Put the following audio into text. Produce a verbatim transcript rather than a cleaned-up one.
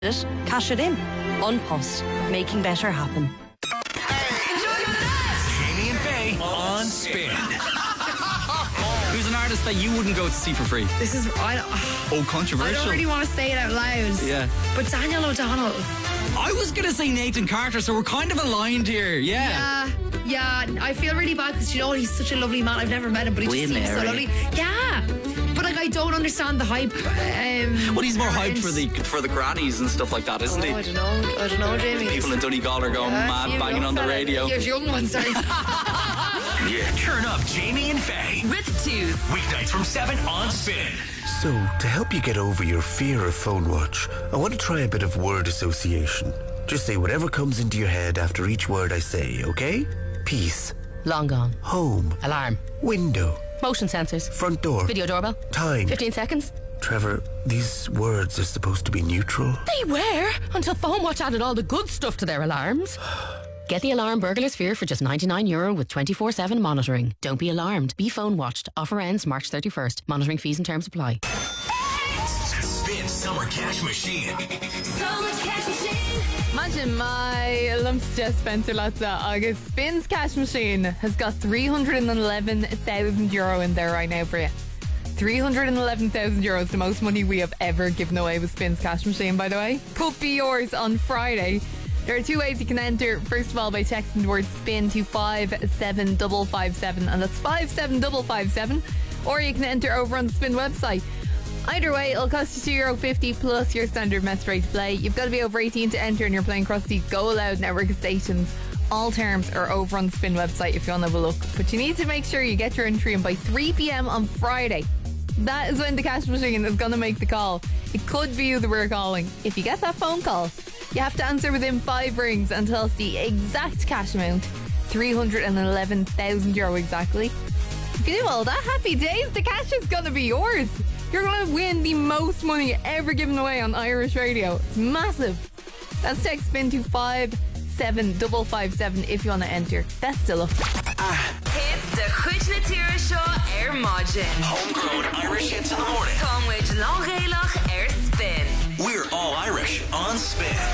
it, cash it in. Unpost, making better happen. Jamie and Faye on Spin. Who's an artist that you wouldn't go to see for free? This is I don't, Oh, controversial. I don't really want to say it out loud. Yeah. But Daniel O'Donnell. I was gonna say Nathan Carter, so we're kind of aligned here. Yeah. Yeah, yeah. I feel really bad because you know what? He's such a lovely man. I've never met him, but he William just seems so Mary. lovely. Yeah. But like, I don't understand the hype. Um, Well, he's more around- hyped for the for the grannies and stuff like that, isn't Oh, I he? don't know. I don't know, Jamie. People in Donegal are going Yeah, mad, you banging young on the fella. radio. Here's young one, sorry. Yeah, turn up Jamie and Faye. With Tooth. Weeknights from seven on Spin. So, to help you get over your fear of phone watch, I want to try a bit of word association. Just say whatever comes into your head after each word I say, okay? Peace. Long gone. Home. Alarm. Window. Motion sensors. Front door. Video doorbell. Time. fifteen seconds. Trevor, these words are supposed to be neutral. They were, until PhoneWatch added all the good stuff to their alarms. Get the alarm Burglar Sphere for just ninety-nine euro with twenty-four seven monitoring. Don't be alarmed. Be phone watched. Offer ends March thirty-first. Monitoring fees and terms apply. Spin Summer Cash Machine. Imagine my lumps Jess Spencer Latza August Spins Cash Machine has got three hundred eleven thousand euro in there right now for you. three hundred eleven thousand euros, the most money we have ever given away with Spins Cash Machine, by the way. Could be yours on Friday. There are two ways you can enter. First of all, by texting the word SPIN to five seven five five seven, and that's five seven five five seven, or you can enter over on the Spin website. Either way, it'll cost you two euro fifty plus your standard mess rate to play. You've got to be over eighteen to enter, and you're playing across the Go Loud network of stations. All terms are over on the Spin website if you want to have a look. But you need to make sure you get your entry in by three p.m. on Friday. That is when the cash machine is going to make the call. It could be you that we're calling. If you get that phone call, you have to answer within five rings and tell us the exact cash amount. three hundred eleven thousand euro exactly. If you do all that, happy days, the cash is going to be yours. You're going to win the most money ever given away on Irish radio. It's massive. That's text SPIN to five seven five five seven if you want to enter. Best of luck. Hits the Chuid na Tíre Seo ar Maidin. Homegrown Irish hits in the morning. Támuid lághéilech ar Spin. We're all Irish on Spin.